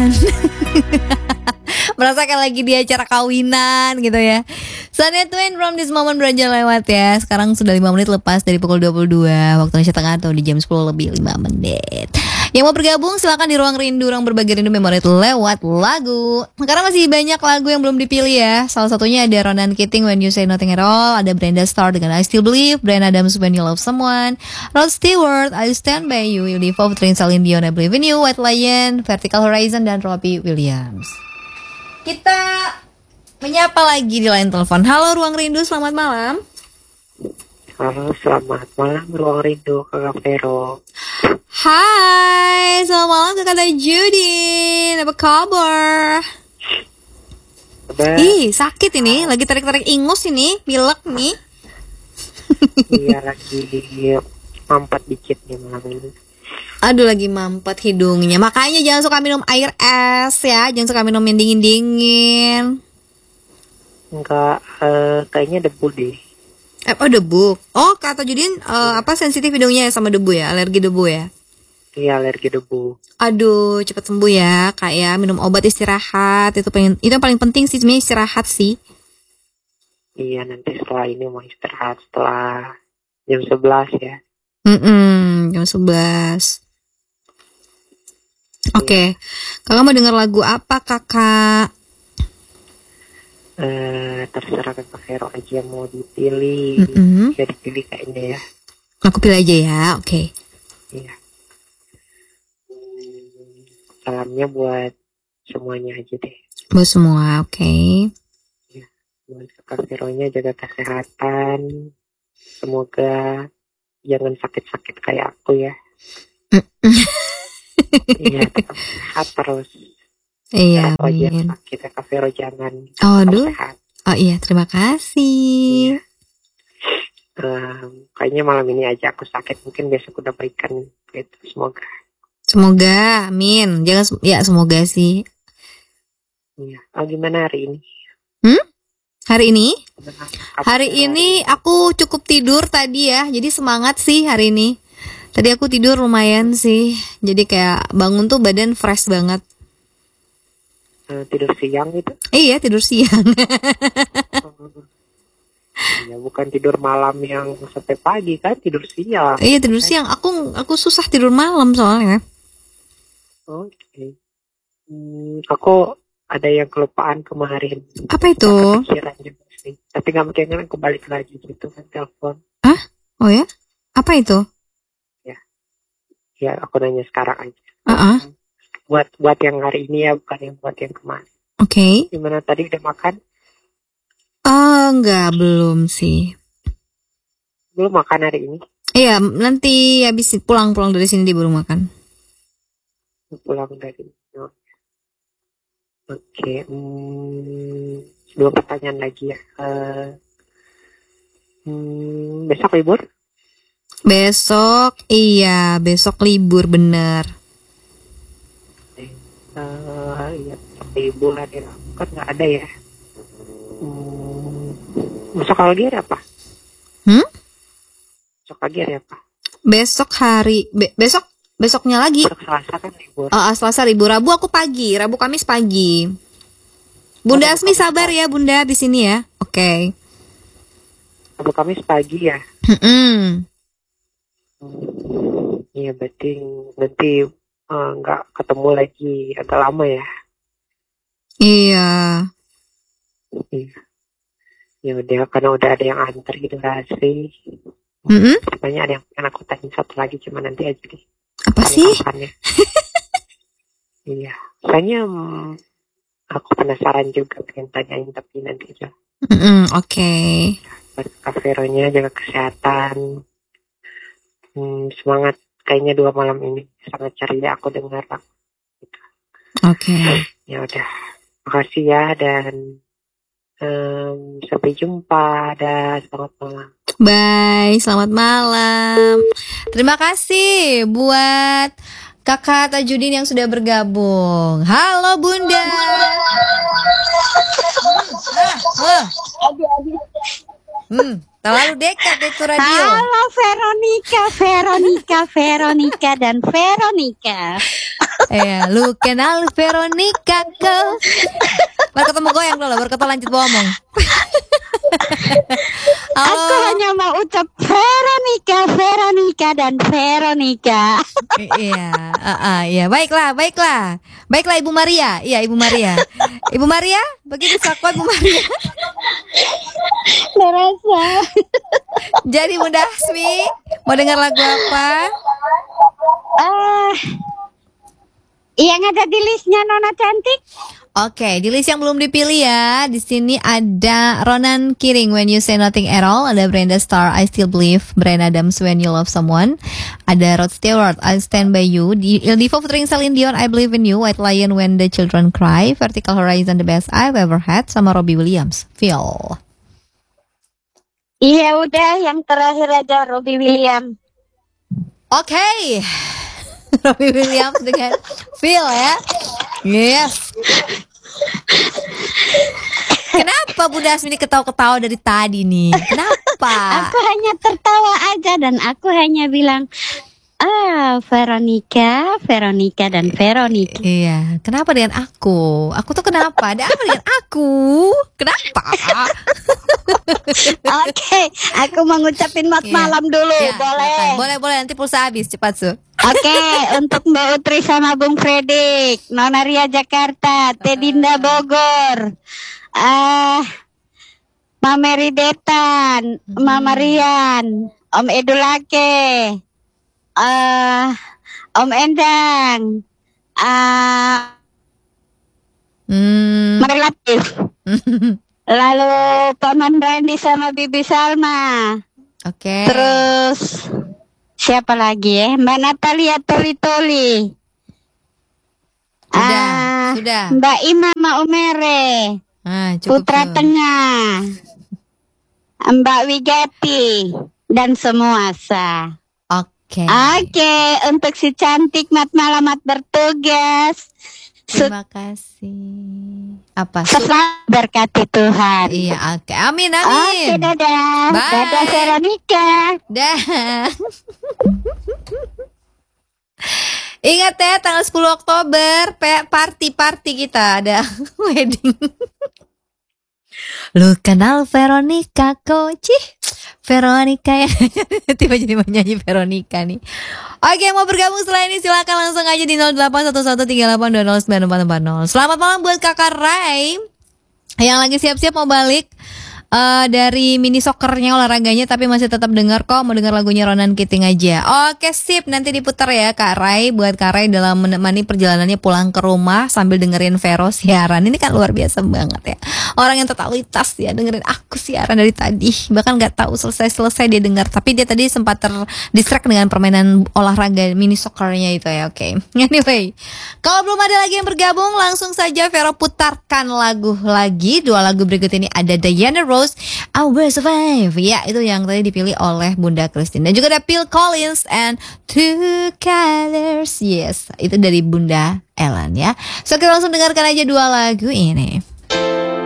kan. Merasa kayak lagi di acara kawinan gitu ya. Saatnya Twin from this moment beranjak lewat ya. Sekarang sudah 5 menit lepas dari pukul 22 waktu Indonesia Tengah atau di jam 10 lebih 5 menit. Yang mau bergabung silakan di Ruang Rindu, ruang berbagi rindu memori lewat lagu. Sekarang masih banyak lagu yang belum dipilih ya. Salah satunya ada Ronan Keating When You Say Nothing At All, ada Brenda Starr dengan I Still Believe, Bryan Adams When You Love Someone, Rod Stewart I Stand By You, Univo featuring Celine Dion I Believe In You, White Lion, Vertical Horizon, dan Robbie Williams. Kita menyapa lagi di line telepon. Halo Ruang Rindu, selamat malam. Halo, selamat malam Ruang Rindu, Kakak Vero. Hai, selamat malam Kakak Judin. Apa kabar? Ih, sakit ini, lagi tarik-tarik ingus ini, pilek nih. Iya, lagi mampet dikit nih malam ini. Aduh, lagi mampet hidungnya. Makanya jangan suka minum air es ya, jangan suka minum yang dingin-dingin. Enggak, kayaknya debu deh. Oh, debu. Oh, kata Judin apa sensitif hidungnya sama debu ya, alergi debu ya? Iya, alergi debu. Aduh, cepat sembuh ya, Kak ya. Minum obat, istirahat. Itu yang paling penting sih, sebenarnya istirahat sih. Iya, nanti setelah ini mau istirahat setelah jam 11 ya. Jam 11. Oke. Kakak mau dengar lagu apa, Kakak? Terserah Kakak Vero aja mau dipilih. Bisa dipilih kayaknya ya. Aku pilih aja ya, oke. Iya. Salamnya buat semuanya aja deh. Buat semua, oke. Ya, buat Kakak Vero-nya jaga kesehatan. Semoga jangan sakit-sakit kayak aku ya. Iya, tetap sehat terus. Iya, Aku aja amin. sakit, Kakak Vero jangan. Aduh. Sehat. Oh iya, terima kasih. Kayaknya malam ini aja aku sakit, mungkin besok udah baikan gitu. Semoga, amin. Semoga sih. Iya. Gimana hari ini? Hari ini? Hari Vero ini aku cukup tidur tadi ya. Jadi semangat sih hari ini. Tadi aku tidur lumayan sih. Jadi kayak bangun tuh badan fresh banget. Tidur siang gitu? Iya, tidur siang. Ya, bukan tidur malam yang sampai pagi kan, tidur siang. Iya, tidur siang. Aku susah tidur malam soalnya. Oke. Aku ada yang kelupaan kemarin. Apa itu? Kepikiran juga sih. Tapi gak mungkin aku balik lagi gitu kan telepon. Hah? Oh ya? Apa itu? Ya, aku nanya sekarang aja. Buat yang hari ini ya, bukan yang buat yang kemarin. Oke. Gimana tadi udah makan? Enggak, belum sih. Belum makan hari ini? Iya, nanti habis pulang dari sini baru makan. Pulang dari Oke. Dua pertanyaan lagi ya. Besok libur? Besok libur bener. Iya, libur ada. Kan nggak ada ya. Besok lagi ada apa? Besok lagi ada apa? Besok besoknya lagi. Besok Selasa kan libur. Selasa libur, Rabu aku pagi, Rabu Kamis pagi. Bunda Asmi sabar ya Bunda di sini ya. Oke. Rabu Kamis pagi ya. Iya, berarti nanti nggak ketemu lagi agak lama ya. Iya. Ya udah, karena udah ada yang antar gitu lah sih. Sebenarnya ada yang pengen aku tanya satu lagi, cuma nanti aja deh. Apa sih? Iya, soalnya aku penasaran juga pengen tanyain, tapi nanti aja. Oke. Buat Kak Vero-nya jaga kesehatan. Semangat, kayaknya 2 malam ini sangat ceria aku dengar. Oke. Ya udah, makasih ya, dan sampai jumpa, dan selamat malam. Bye, selamat malam. Terima kasih buat Kakak Tajudin yang sudah bergabung. Halo Bunda. Terlalu dekat itu radio. Halo Veronica dan Veronica. Lu kenal Veronica kau? Baru ketemu goyang dulu, baru ketemu lanjut ngomong. Aku hanya mau ucap Veronica dan Veronica. Iya, baiklah Ibu Maria. Iya, Ibu Maria. Ibu Maria, begitu sakwa Ibu Maria. Merasa. Jadi Bunda Asmi, mau dengar lagu apa? Yang ada di listnya Nona Cantik. Oke, di list yang belum dipilih ya. Di sini ada Ronan Keating When You Say Nothing at All, ada Brenda Starr I Still Believe, Bryan Adams When You Love Someone, ada Rod Stewart I Stand By You, Il Divo featuring Celine Dion I Believe in You, White Lion When the Children Cry, Vertical Horizon The Best I've Ever Had, sama Robbie Williams, Feel. Iya udah, yang terakhir aja Robbie Williams. Oke. Robbie Williams dengan Feel ya. Yes. Kenapa Bunda Asmi ketawa-ketawa dari tadi nih? Kenapa? Aku hanya tertawa aja dan aku hanya bilang Veronica dan Veronica. Iya, kenapa dengan aku? Aku tuh kenapa? Ada apa dengan aku? Kenapa? Oke, aku mau ngucapin malam dulu, ya, boleh nanti pulsa habis, cepat Su. Oke, untuk Mbak Utri sama Bung Fredik, Nona Ria Jakarta, Tedinda Bogor, Mama Ridetan, Mama Rian, Om Edulake, Om Endang, Mari Latif. Lalu Paman Randy sama Bibi Salma. Oke. Terus siapa lagi ya? Mbak Natalia Toli. Sudah. Mbak Ima Umere. Putra Tengah. Mbak Wigati dan semua Oke, untuk si cantik Matmalamat bertugas. Terima kasih. Apa? Selamat berkati Tuhan. Iya, oke. Amin. Oke, dadah. Bye. Dadah Veronica. Dah. Ingat ya, tanggal 10 Oktober party kita ada wedding. Lu kenal Veronica Koci? Veronica ya. Tiba jadi menyanyi Veronica nih. Oke, mau bergabung setelah ini silakan langsung aja di 081138209440. Selamat malam buat Kakak Rai yang lagi siap-siap mau balik dari mini soccernya, olahraganya, tapi masih tetap dengar kok. Mau dengar lagunya Ronan Keating aja. Oke, sip, nanti diputar ya Kak Rai, buat Kak Rai dalam menemani perjalanannya pulang ke rumah sambil dengerin Vero siaran. Ini kan luar biasa banget ya, orang yang totalitas ya, dengerin aku siaran dari tadi, bahkan gak tahu selesai dia dengar, tapi dia tadi sempat terdistract dengan permainan olahraga mini soccernya itu ya. Oke. Anyway, kalau belum ada lagi yang bergabung, langsung saja Vero putarkan lagu lagi. Dua lagu berikut ini ada Diana Ross, I Will Survive. Ya, itu yang tadi dipilih oleh Bunda Christine. Dan juga ada Phil Collins and Two Colors. Yes, itu dari Bunda Ellen ya. So kita langsung dengarkan aja dua lagu ini.